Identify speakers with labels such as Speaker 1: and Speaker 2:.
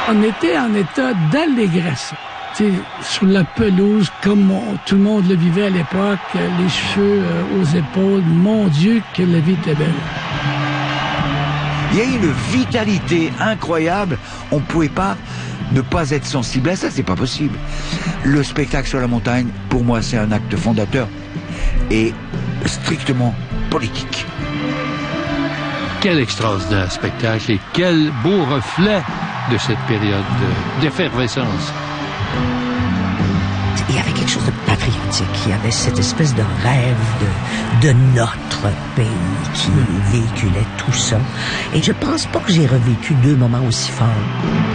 Speaker 1: On était en état d'allégresse. T'sais, sur la pelouse, comme tout le monde le vivait à l'époque, les cheveux aux épaules. Mon Dieu, que la vie était belle.
Speaker 2: Il y a une vitalité incroyable. On ne pouvait pas ne pas être sensible à ça, c'est pas possible. Le spectacle sur la montagne, pour moi, c'est un acte fondateur et strictement politique.
Speaker 3: Quel extraordinaire spectacle et quel beau reflet de cette période d'effervescence.
Speaker 4: Il y avait quelque chose de patriotique. Il y avait cette espèce de rêve de notre pays qui véhiculait tout ça. Et je pense pas que j'ai revécu 2 moments aussi forts.